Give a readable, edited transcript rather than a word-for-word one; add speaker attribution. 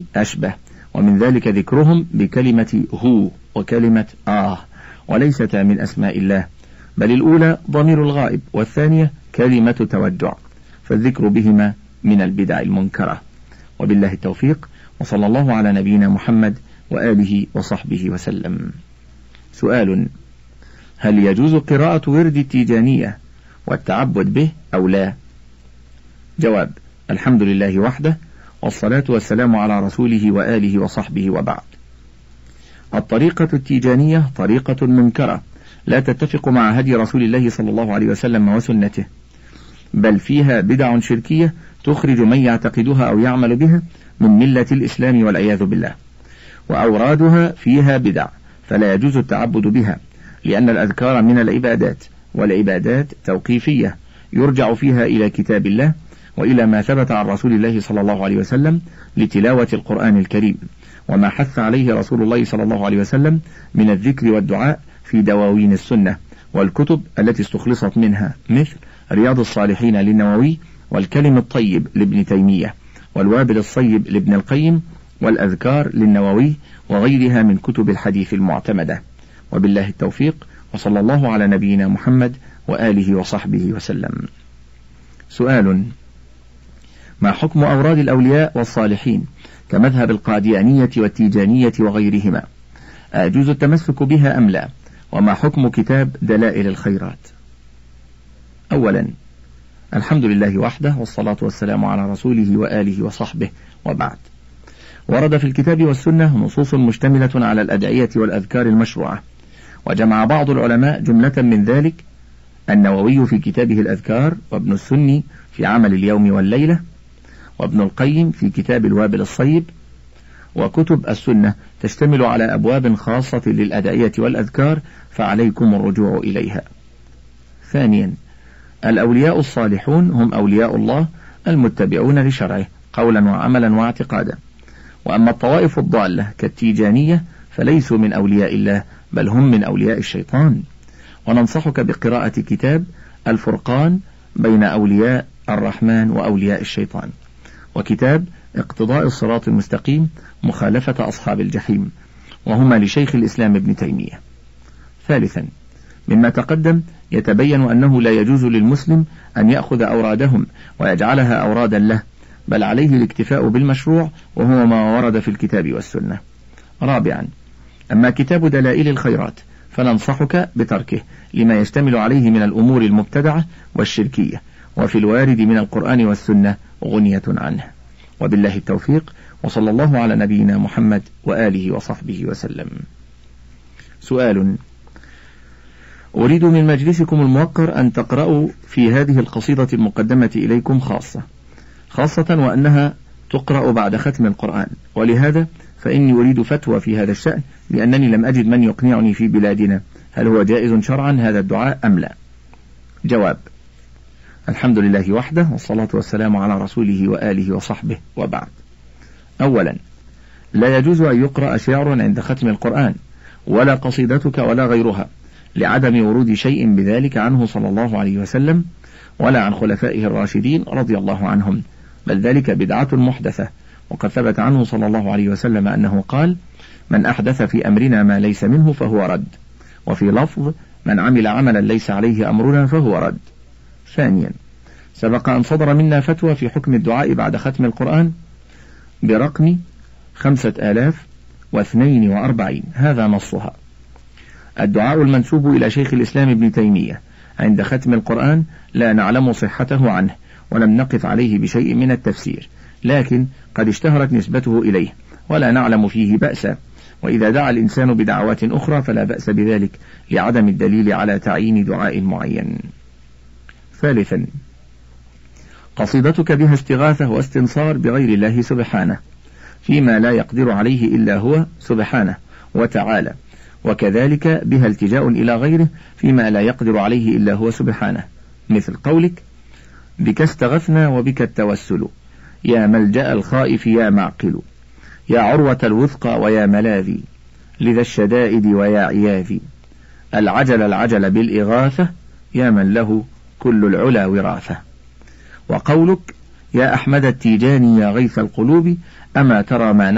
Speaker 1: أشبه، ومن ذلك ذكرهم بكلمة هو وكلمة وليستا من أسماء الله، بل الأولى ضمير الغائب والثانية كلمة توجع، فالذكر بهما من البدع المنكرة. وبالله التوفيق، وصلى الله على نبينا محمد وآله وصحبه وسلم. سؤال: هل يجوز قراءة ورد التيجانية والتعبد به أو لا؟ جواب: الحمد لله وحده، والصلاة والسلام على رسوله وآله وصحبه، وبعد. الطريقة التيجانية طريقة منكرة لا تتفق مع هدي رسول الله صلى الله عليه وسلم وسنته، بل فيها بدع شركية تخرج من يعتقدها أو يعمل بها من ملة الإسلام والعياذ بالله، وأورادها فيها بدع، فلا يجوز التعبد بها، لأن الأذكار من العبادات، والعبادات توقيفية يرجع فيها إلى كتاب الله وإلى ما ثبت عن رسول الله صلى الله عليه وسلم لتلاوة القرآن الكريم، وما حث عليه رسول الله صلى الله عليه وسلم من الذكر والدعاء في دواوين السنة والكتب التي استخلصت منها، مثل رياض الصالحين للنووي، والكلم الطيب لابن تيمية، والوابل الصيب لابن القيم، والأذكار للنووي، وغيرها من كتب الحديث المعتمدة. وبالله التوفيق، وصلى الله على نبينا محمد وآله وصحبه وسلم. سؤال: ما حكم أوراد الأولياء والصالحين كمذهب القاديانية والتيجانية وغيرهما؟ أجوز التمسك بها أم لا؟ وما حكم كتاب دلائل الخيرات؟ أولا، الحمد لله وحده، والصلاة والسلام على رسوله وآله وصحبه، وبعد. ورد في الكتاب والسنة نصوص مشتملة على الأدعية والأذكار المشروعة، وجمع بعض العلماء جملة من ذلك: النووي في كتابه الأذكار، وابن السني في عمل اليوم والليلة، وابن القيم في كتاب الوابل الصيب. وكتب السنة تشتمل على أبواب خاصة للأدعية والأذكار، فعليكم الرجوع إليها. ثانيا، الأولياء الصالحون هم أولياء الله المتبعون لشرعه قولا وعملا واعتقادا، وأما الطوائف الضالة كالتيجانية فليسوا من أولياء الله، بل هم من أولياء الشيطان. وننصحك بقراءة كتاب الفرقان بين أولياء الرحمن وأولياء الشيطان، وكتاب اقتضاء الصراط المستقيم مخالفة أصحاب الجحيم، وهما لشيخ الإسلام ابن تيمية. ثالثا، مما تقدم يتبين أنه لا يجوز للمسلم أن يأخذ أورادهم ويجعلها أورادا له، بل عليه الاكتفاء بالمشروع، وهو ما ورد في الكتاب والسنة. رابعا، أما كتاب دلائل الخيرات فننصحك بتركه لما يشتمل عليه من الأمور المبتدعة والشركية، وفي الوارد من القرآن والسنة غنية عنه. وبالله التوفيق، وصلى الله على نبينا محمد وآله وصحبه وسلم. سؤال: أريد من مجلسكم الموقر أن تقرأوا في هذه القصيدة المقدمة إليكم خاصة وأنها تقرأ بعد ختم القرآن، ولهذا فإني أريد فتوى في هذا الشأن، لأنني لم أجد من يقنعني في بلادنا، هل هو جائز شرعا هذا الدعاء أم لا؟ جواب: الحمد لله وحده، والصلاة والسلام على رسوله وآله وصحبه، وبعد. أولا، لا يجوز أن يقرأ شعر عند ختم القرآن، ولا قصيدتك ولا غيرها، لعدم ورود شيء بذلك عنه صلى الله عليه وسلم ولا عن خلفائه الراشدين رضي الله عنهم، بل ذلك بدعة محدثة. وقد ثبت عنه صلى الله عليه وسلم أنه قال: من أحدث في أمرنا ما ليس منه فهو رد، وفي لفظ: من عمل عملا ليس عليه أمرنا فهو رد. ثانيا، سبق أن صدر منا فتوى في حكم الدعاء بعد ختم القرآن برقم 5042، هذا نصها: الدعاء المنسوب إلى شيخ الإسلام ابن تيمية عند ختم القرآن لا نعلم صحته عنه، ولم نقف عليه بشيء من التفسير، لكن قد اشتهرت نسبته إليه، ولا نعلم فيه بأسا، وإذا دعا الإنسان بدعوات أخرى فلا بأس بذلك، لعدم الدليل على تعيين دعاء معين. ثالثا، قصيدتك بها استغاثة واستنصار بغير الله سبحانه فيما لا يقدر عليه إلا هو سبحانه وتعالى، وكذلك بها التجاء إلى غيره فيما لا يقدر عليه إلا هو سبحانه، مثل قولك: بك استغثنا وبك التوسل، يا ملجأ الخائف يا معقل، يا عروة الوثقى ويا ملاذي، لذا الشدائد ويا عياذي، العجل بالإغاثة، يا من له كل العلا وراثة. وقولك: يا أحمد التيجاني يا غيث القلوب، أما ترى ما